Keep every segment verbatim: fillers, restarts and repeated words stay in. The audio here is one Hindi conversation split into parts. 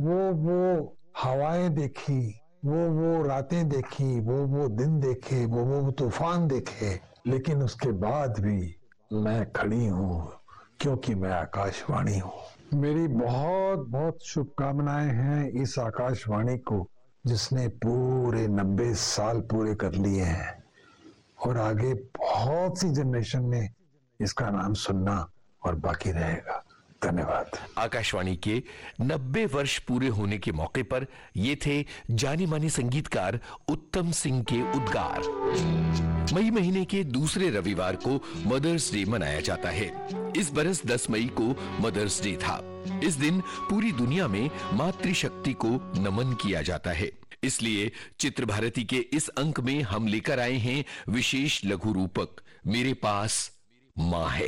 वो वो हवाएं देखी, वो वो रातें देखी, वो वो दिन देखे, वो वो तूफान देखे, लेकिन उसके बाद भी मैं खड़ी हूँ क्योंकि मैं आकाशवाणी हूँ। मेरी बहुत बहुत शुभकामनाएं हैं इस आकाशवाणी को, जिसने पूरे नब्बे साल पूरे कर लिए हैं और आगे बहुत सी जनरेशन ने इसका नाम सुनना और बाकी रहेगा। धन्यवाद। आकाशवाणी के नब्बे वर्ष पूरे होने के मौके पर ये थे जाने माने संगीतकार उत्तम सिंह के उद्गार। मई महीने के दूसरे रविवार को मदर्स डे मनाया जाता है। इस बरस दस मई को मदर्स डे था। इस दिन पूरी दुनिया में मातृशक्ति को नमन किया जाता है। इसलिए चित्र भारती के इस अंक में हम लेकर आए हैं विशेष लघु रूपक मेरे पास मां है।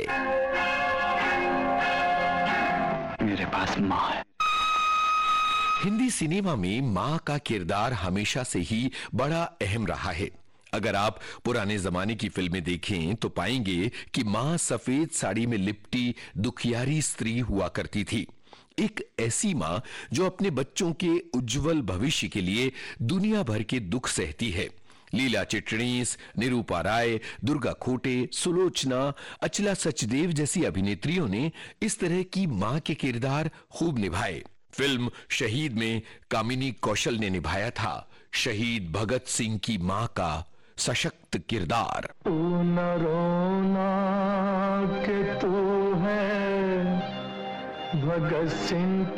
मेरे पास मां है। हिंदी सिनेमा में मां का किरदार हमेशा से ही बड़ा अहम रहा है। अगर आप पुराने जमाने की फिल्में देखें तो पाएंगे कि मां सफेद साड़ी में लिपटी दुखियारी स्त्री हुआ करती थी। एक ऐसी मां जो अपने बच्चों के उज्जवल भविष्य के लिए दुनिया भर के दुख सहती है। लीला चिटनीस, निरूपा राय, दुर्गा खोटे, सुलोचना, अचला सचदेव जैसी अभिनेत्रियों ने इस तरह की मां के किरदार खूब निभाए। फिल्म शहीद में कामिनी कौशल ने निभाया था शहीद भगत सिंह की मां का सशक्त किरदार। तू न रोना कि तू है भगत सिंह